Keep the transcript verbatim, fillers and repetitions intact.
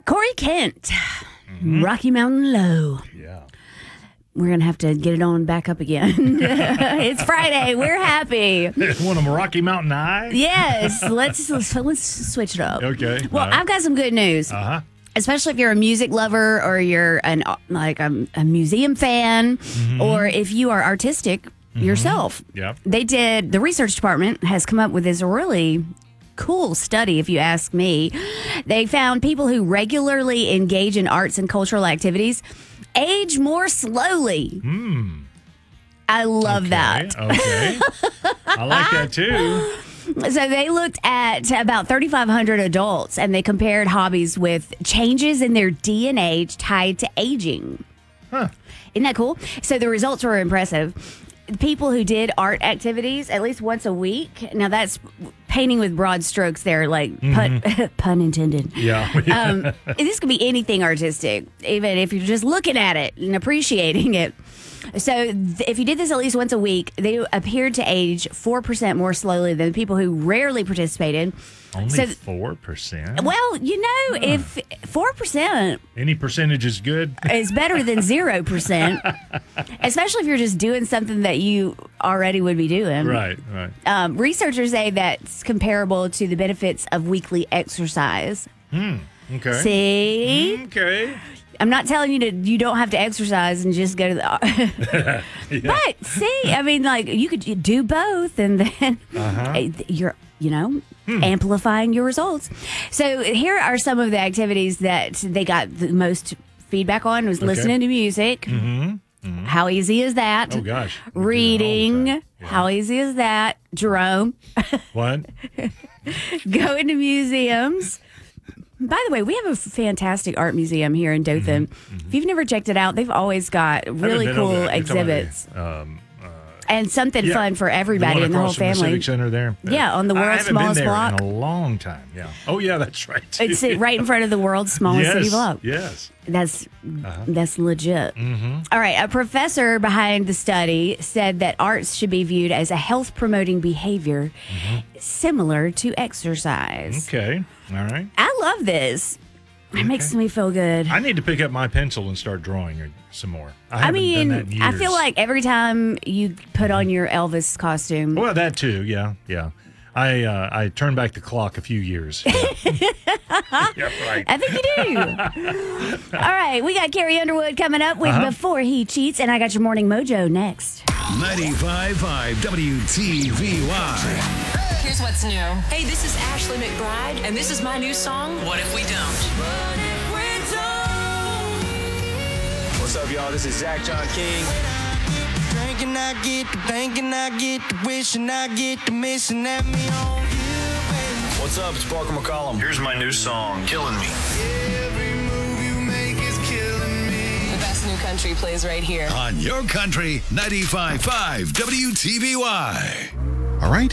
Corey Kent, mm-hmm. Rocky Mountain Low. Yeah. We're going to have to get it on back up again. It's Friday. We're happy. Want a Rocky Mountain High? Yes. Let's, let's let's switch it up. Okay. Well, right. I've got some good news. Uh-huh. Especially if you're a music lover or you're an like a, a museum fan mm-hmm. or if you are artistic mm-hmm. yourself. Yep. They did, the research department has come up with this really cool study, if you ask me. They found people who regularly engage in arts and cultural activities age more slowly. Hmm. I love okay, that. Okay. I like that too. So they looked at about thirty-five hundred adults and they compared hobbies with changes in their D N A tied to aging. Huh. Isn't that cool? So the results were impressive. People who did art activities at least once a week. Now that's painting with broad strokes there, like pun, mm-hmm. pun intended. Yeah. um, this could be anything artistic, even if you're just looking at it and appreciating it. So th- if you did this at least once a week, they appeared to age four percent more slowly than people who rarely participated. Only so, four percent? Well, you know, huh. if four percent... Any percentage is good? ...is better than zero percent, especially if you're just doing something that you already would be doing. Right, right. Um, researchers say that's comparable to the benefits of weekly exercise. Hmm, okay. See? Okay. I'm not telling you to you don't have to exercise and just go to the yeah. But see, I mean, like you could do both and then uh-huh. you're you know hmm. amplifying your results. So here are some of the activities that they got the most feedback on was okay. listening to music. Mm-hmm. Mm-hmm. How easy is that? Oh gosh. Reading. Yeah. How easy is that? Jerome. What? Going to museums. By the way, we have a fantastic art museum here in Dothan. Mm-hmm, mm-hmm. If you've never checked it out, they've always got really cool exhibits. Um, uh, and something yeah, fun for everybody the in the whole family. The Civic Center there. Yeah, on the world's smallest block. I haven't been there in a long time. Yeah. Oh yeah, that's right. It's right in front of the world's smallest yes, city block. Yes. That's uh-huh. that's legit. Mm-hmm. All right, a professor behind the study said that arts should be viewed as a health promoting behavior mm-hmm. similar to exercise. Okay. All right. I love this. It okay. makes me feel good. I need to pick up my pencil and start drawing some more. I, I mean, done that in I years. feel like every time you put on your Elvis costume. Well, that too. Yeah, yeah. I uh, I turned back the clock a few years. Yeah, yeah right. I think you do. All right, we got Carrie Underwood coming up with uh-huh. Before He Cheats, and I got your Morning Mojo next. ninety-five point five W T V Y. Here's what's new. Hey, this is Ashley McBride, and this is my new song, What If We Don't? What if we don't? What's up, y'all? This is Zach John King. Drinking, I get the banking, I get the wishing, I get the missing at me on you, baby. What's up? It's Parker McCollum. Here's my new song, Killing Me. Every move you make is killing me. The best new country plays right here. On your country, ninety-five point five W T V Y. All right,